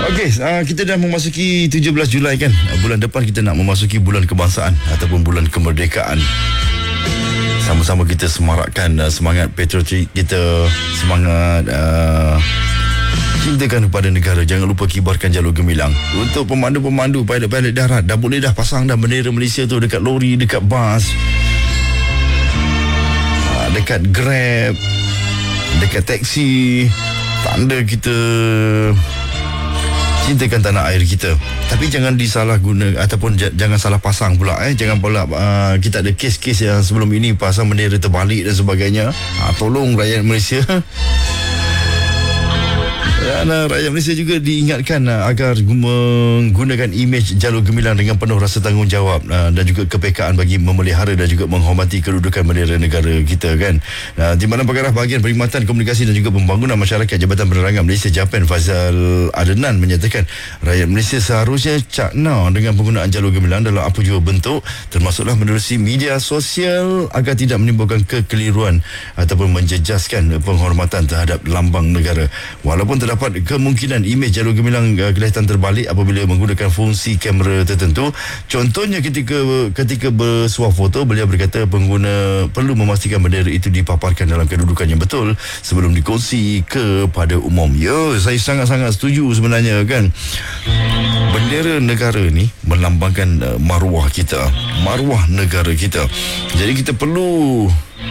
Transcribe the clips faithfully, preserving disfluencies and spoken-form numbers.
Okey, uh, kita dah memasuki tujuh belas Julai kan. Uh, bulan depan kita nak memasuki bulan kebangsaan ataupun bulan kemerdekaan. Sama-sama kita semarakkan uh, semangat patriotik kita, semangat uh, cintakan kepada negara. Jangan lupa kibarkan jalur gemilang. Untuk pemandu-pemandu, pilot-pilot darat, dah boleh dah pasang dah bendera Malaysia tu dekat lori, dekat bas, uh, dekat Grab, dekat taksi. Tanda kita cintakan tanah air kita. Tapi jangan disalah guna ataupun j- jangan salah pasang pula eh. Jangan pula uh, kita ada kes-kes yang sebelum ini pasang bendera terbalik dan sebagainya. Uh, tolong rakyat Malaysia. Dan uh, rakyat Malaysia juga diingatkan uh, agar menggunakan imej jalur gemilang dengan penuh rasa tanggungjawab uh, dan juga kepekaan bagi memelihara dan juga menghormati kedudukan bendera negara kita kan. Uh, di mana Pengarah Bahagian Perkhidmatan Komunikasi dan juga Pembangunan Masyarakat Jabatan Penerangan Malaysia Japan Faizal Adnan menyatakan rakyat Malaysia seharusnya cakna dengan penggunaan jalur gemilang dalam apa jua bentuk, termasuklah menerusi media sosial agar tidak menimbulkan kekeliruan ataupun menjejaskan penghormatan terhadap lambang negara. Walaupun terdapat kemungkinan imej jalur gemilang uh, kelihatan terbalik apabila menggunakan fungsi kamera tertentu. Contohnya ketika ketika bersuah foto, beliau berkata pengguna perlu memastikan bendera itu dipaparkan dalam kedudukan yang betul sebelum dikongsi kepada umum. Ya, saya sangat-sangat setuju sebenarnya kan. Bendera negara ni melambangkan uh, maruah kita, maruah negara kita. Jadi kita perlu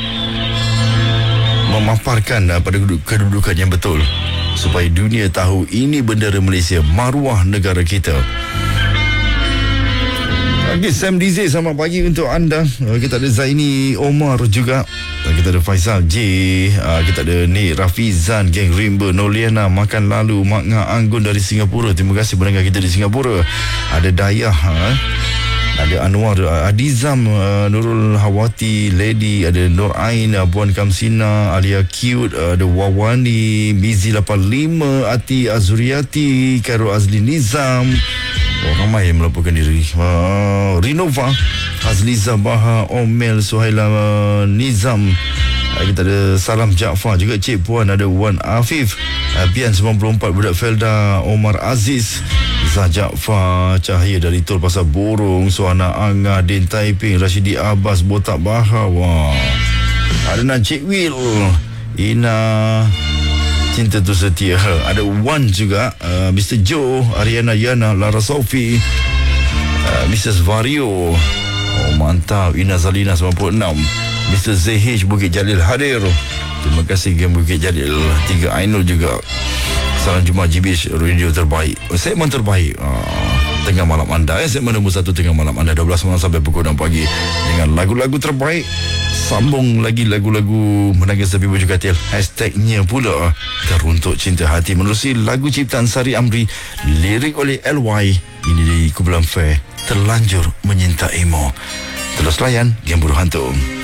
memaparkan uh, pada kedudukan yang betul supaya dunia tahu ini bendera Malaysia, maruah negara kita. Okey, Sam D Z, selamat pagi untuk anda. Uh, kita ada Zaini Omar juga. Uh, kita ada Faisal J. Uh, kita ada Nik Rafizan, Geng Rimba, Noliana, Makan Lalu, Mak Ngah Anggun dari Singapura. Terima kasih pendengar kita di Singapura. Ada Dayah, uh, ada Anwar, uh, Adizam, uh, Nurul Hawati, Lady, ada Nur Ain, uh, Puan Kamsina, Alia Cute, uh, ada Wawani, Mizi lapan lima, Ati Azuriati, Khairul Azli Nizam. Oh, ramai yang melaporkan diri. uh, Rinova, Azliza Baha, Omel, Suhaila uh, Nizam. uh, Kita ada Salam Jaafar juga, Cik Puan, ada Wan Afif, uh, Pian sembilan puluh empat, Budak Felda, Omar Aziz, Zah Jaafar, Cahaya dari Tol Pasar Borong, Suhana Angah, Din Taiping, Rashidi Abbas, Botak Bahar. Wah. Ada Encik Will, Ina Cinta Tu Setia, ada Wan juga, uh, Mister Joe, Ariana Yana, Lara Sofi, uh, Missus Vario. Oh, mantap. Ina Zalina sembilan puluh enam, Mister Z H Bukit Jalil hadir. Terima kasih Game Bukit Jalil. Tiga Ainul juga. Salam Jumaat G B H radio terbaik, segmen terbaik uh, tengah malam anda eh, segmen nombor satu tengah malam anda, dua belas malam sampai pukul enam pagi dengan lagu-lagu terbaik. Sambung lagi lagu-lagu menangis tapi baju katil, hashtagnya pula teruntuk cinta hati menerusi lagu ciptaan Sari Amri, lirik oleh L Y. Ini di Kumpulan Fair, Terlanjur Menyintaimu. Terus layan Game Buruh Hantu.